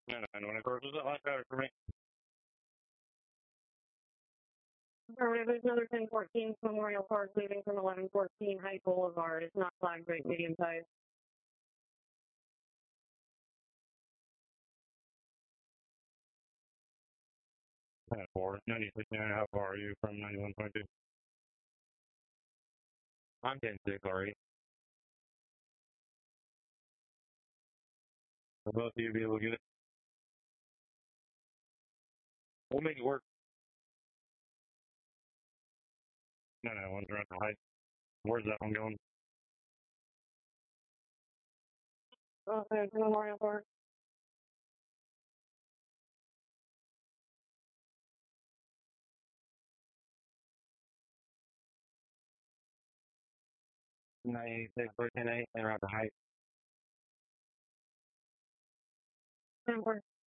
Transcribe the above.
And when it was a lot better for me. There's another 1014 Memorial Park leaving from 1114 Height Boulevard. It's not flagged rate medium size. 4, 96, how far are you from 91.2? I'm 10-6 already. Will both of you be able to get it? We'll make it work. No, one's around the height. Where's that one going? Okay, Memorial Park. Ninety six, 10-8, and around the height. 10